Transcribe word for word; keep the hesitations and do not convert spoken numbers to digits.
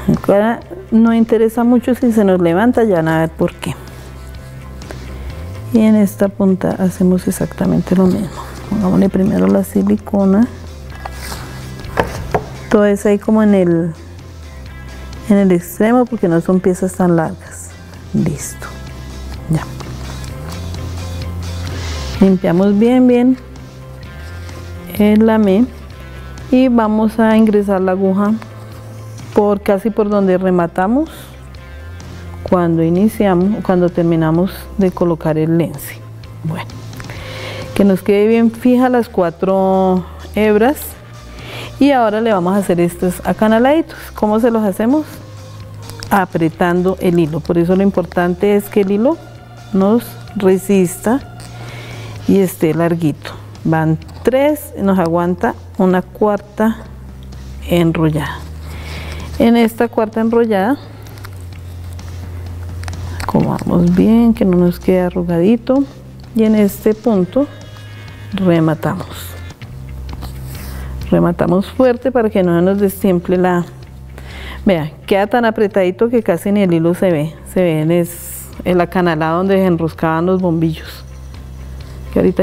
Ahora no interesa mucho si se nos levanta, ya van a ver por qué. Y en esta punta hacemos exactamente lo mismo. Pongámosle primero la silicona. Todo es ahí como en el, en el extremo porque no son piezas tan largas. Listo. Ya. Limpiamos bien, bien el lamé y vamos a ingresar la aguja por casi por donde rematamos cuando iniciamos, cuando terminamos de colocar el lence. Bueno, que nos quede bien fija las cuatro hebras y ahora le vamos a hacer estos acanaladitos. ¿Cómo se los hacemos? Apretando el hilo. Por eso lo importante es que el hilo nos resista y esté larguito. Van tres, nos aguanta una cuarta enrollada. En esta cuarta enrollada acomodamos bien que no nos quede arrugadito y en este punto rematamos rematamos fuerte para que no nos destemple la, vea, queda tan apretadito que casi ni el hilo se ve, se ve en es, el acanalado donde se enroscaban los bombillos, que ahorita